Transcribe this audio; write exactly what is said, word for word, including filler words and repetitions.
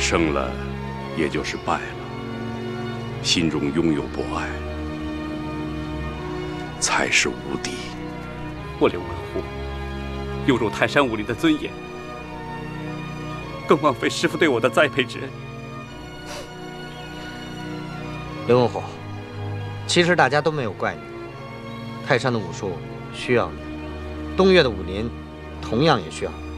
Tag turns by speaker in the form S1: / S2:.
S1: 胜了，也就是败了。心中拥有博爱，才是无敌。
S2: 我刘文虎有辱泰山武林的尊严，更枉费师父对我的栽培之恩。
S3: 刘文虎，其实大家都没有怪你。泰山的武术需要你，东岳的武林同样也需要你。